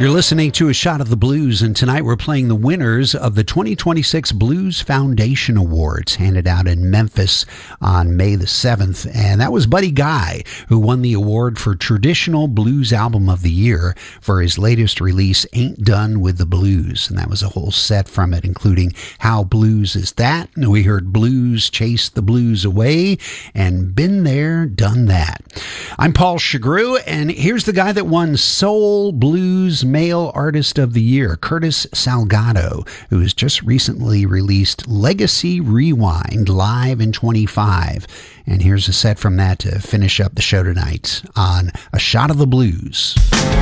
You're listening to A Shot of the Blues, and tonight we're playing the winners of the 2026 Blues Foundation Awards, handed out in Memphis on May the 7th. And that was Buddy Guy, who won the award for Traditional Blues Album of the Year for his latest release, Ain't Done with the Blues. And that was a whole set from it, including How Blues Is That? And we heard Blues Chase the Blues Away and Been There, Done That. I'm Paul Chagru, and here's the guy that won Soul Blues Male Artist of the Year, Curtis Salgado, who has just recently released Legacy Rewind live in 25. And here's a set from that to finish up the show tonight on A Shot of the Blues.